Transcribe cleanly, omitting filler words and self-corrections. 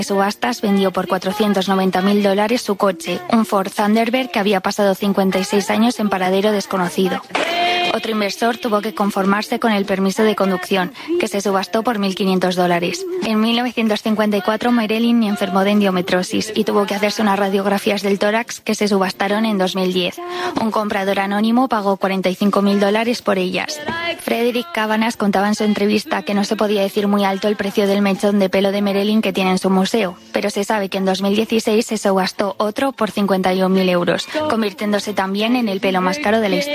subastas vendió por $490.000 su coche, un Ford Thunderbird que había pasado 56 años en paradero desconocido. Otro inversor tuvo que conformarse con el permiso de conducción, que se subastó por $1.500. En 1954 Marilyn enfermó de endometriosis y tuvo que hacerse unas radiografías del tórax que se subastaron en 2010. Un comprador anónimo pagó $45.000 por ellas. Frederick Cabanas contaba en su entrevista que no se podía decir muy alto el precio del mechón de pelo de Marilyn que tiene en su museo, pero se sabe que en 2016 se subastó otro por 51.000 euros, convirtiéndose también en el pelo más caro de la historia.